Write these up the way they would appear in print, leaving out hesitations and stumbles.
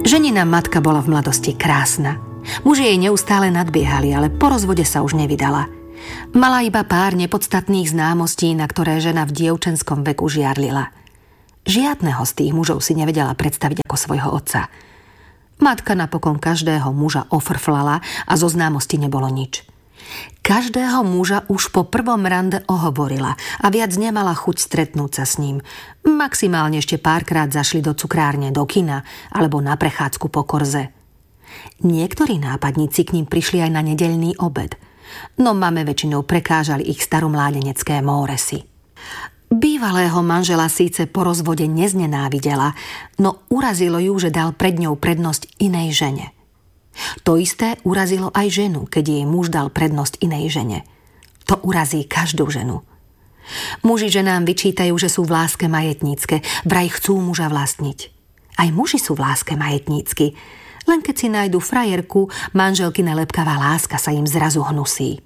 Ženina matka bola v mladosti krásna. Muži jej neustále nadbiehali, ale po rozvode sa už nevydala. Mala iba pár nepodstatných známostí, na ktoré žena v dievčenskom veku žiarlila. Žiadneho z tých mužov si nevedela predstaviť ako svojho otca. Matka napokon každého muža ofrflala a zo známosti nebolo nič. Každého muža už po prvom rande ohovorila a viac nemala chuť stretnúť sa s ním. Maximálne ešte párkrát zašli do cukrárne, do kina alebo na prechádzku po Korze. Niektorí nápadníci k ním prišli aj na nedeľný obed, no mame väčšinou prekážali ich staromládenecké móresy. Bývalého manžela síce po rozvode neznenávidela, no urazilo ju, že dal pred ňou prednosť inej žene. To isté urazilo aj ženu, keď jej muž dal prednosť inej žene. To urazí každú ženu. Muži ženám vyčítajú, že sú v láske majetnícke, vraj chcú muža vlastniť. Aj muži sú v láske majetnícky, len keď si nájdu frajerku, manželkina lepkavá láska sa im zrazu hnusí.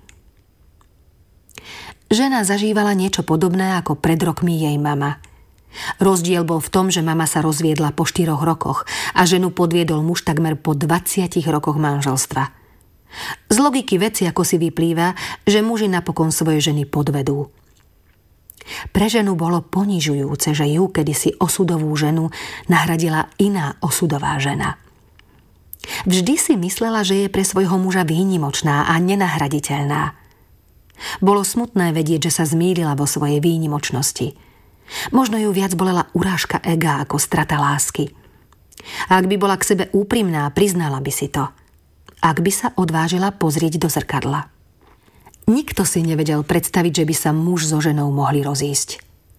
Žena zažívala niečo podobné ako pred rokmi jej mama. Rozdiel bol v tom, že mama sa rozviedla po 4 rokoch a ženu podviedol muž takmer po 20 rokoch manželstva. Z logiky veci ako si vyplýva, že muži napokon svoje ženy podvedú. Pre ženu bolo ponižujúce, že ju kedysi osudovú ženu nahradila iná osudová žena. Vždy si myslela, že je pre svojho muža výnimočná a nenahraditeľná. Bolo smutné vedieť, že sa zmýlila vo svojej výnimočnosti. Možno ju viac bolela urážka ega ako strata lásky. A ak by bola k sebe úprimná, priznala by si to. Ak by sa odvážila pozrieť do zrkadla. Nikto si nevedel predstaviť, že by sa muž so ženou mohli rozísť.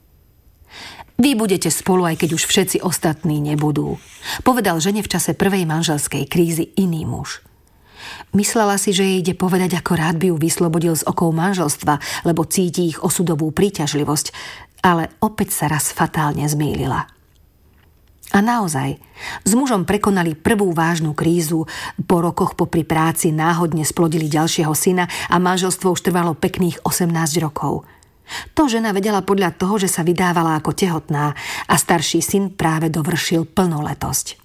Vy budete spolu, aj keď už všetci ostatní nebudú, povedal žene v čase prvej manželskej krízy iný muž. Myslela si, že jej ide povedať, ako rád by ju vyslobodil z okov manželstva, lebo cíti ich osudovú príťažlivosť, ale opäť sa raz fatálne zmýlila. A naozaj, s mužom prekonali prvú vážnu krízu, po rokoch popri práci náhodne splodili ďalšieho syna a manželstvo už trvalo pekných 18 rokov. To žena vedela podľa toho, že sa vydávala ako tehotná a starší syn práve dovršil plnoletosť.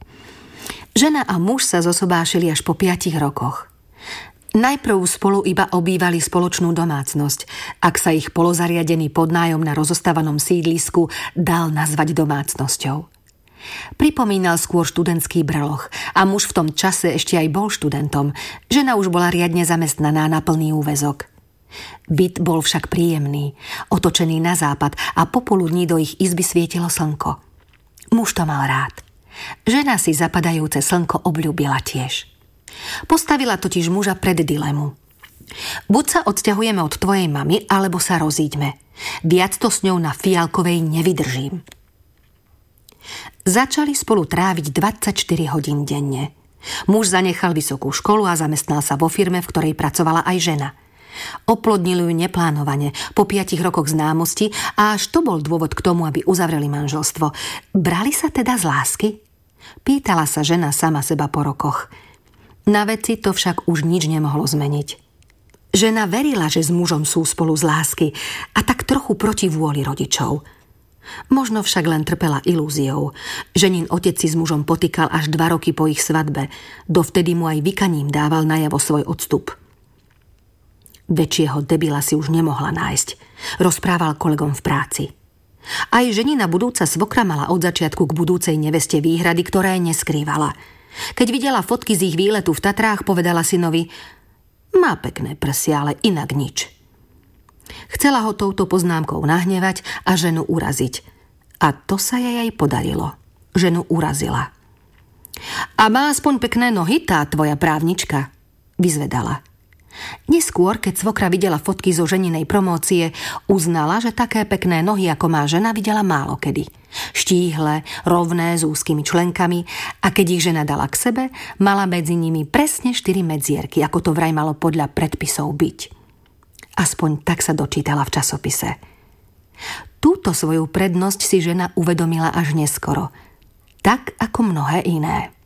Žena a muž sa zosobášili až po 5 rokoch. Najprv spolu iba obývali spoločnú domácnosť, ak sa ich polozariadený podnájom na rozostávanom sídlisku dal nazvať domácnosťou. Pripomínal skôr študentský brloch a muž v tom čase ešte aj bol študentom, žena už bola riadne zamestnaná na plný úväzok. Byt bol však príjemný, otočený na západ a popoludní do ich izby svietilo slnko. Muž to mal rád. Žena si zapadajúce slnko obľúbila tiež. Postavila totiž muža pred dilemu. Buď sa odsťahujeme od tvojej mamy, alebo sa rozíďme. Viac to s ňou na Fialkovej nevydržím. Začali spolu tráviť 24 hodín denne. Muž zanechal vysokú školu a zamestnal sa vo firme, v ktorej pracovala aj žena. Oplodnili ju neplánovane, po 5 rokoch známosti a až to bol dôvod k tomu, aby uzavreli manželstvo. Brali sa teda z lásky? Pýtala sa žena sama seba po rokoch. Na veci to však už nič nemohlo zmeniť. Žena verila, že s mužom sú spolu z lásky a tak trochu proti vôli rodičov. Možno však len trpela ilúziou. Ženin otec si s mužom potýkal až 2 roky po ich svadbe. Dovtedy mu aj vykaním dával najavo svoj odstup. Väčšieho debila si už nemohla nájsť, rozprával kolegom v práci. Aj ženina budúca svokra mala od začiatku k budúcej neveste výhrady, ktoré neskrývala. Keď videla fotky z ich výletu v Tatrách, povedala synovi: má pekné prsia, ale inak nič. Chcela ho touto poznámkou nahnevať a ženu uraziť. A to sa jej aj podarilo. Ženu urazila. A má aspoň pekné nohy tá tvoja právnička? Vyzvedala. Neskôr, keď svokra videla fotky zo ženinej promócie, uznala, že také pekné nohy, ako má žena, videla málo kedy. Štíhle, rovné, s úzkymi členkami a keď ich žena dala k sebe, mala medzi nimi presne 4 medzierky, ako to vraj malo podľa predpisov byť. Aspoň tak sa dočítala v časopise. Túto svoju prednosť si žena uvedomila až neskoro, tak ako mnohé iné.